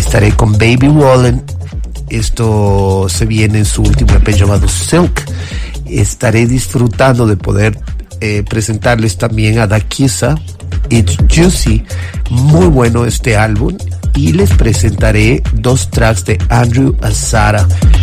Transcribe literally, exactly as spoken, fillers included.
estaré con Baby Wallen. Esto se viene en su último E P llamado Silk. Estaré disfrutando de poder eh, presentarles también a Dakisa, It's Juicy, muy bueno este álbum. Y les presentaré dos tracks de Andrew Azara.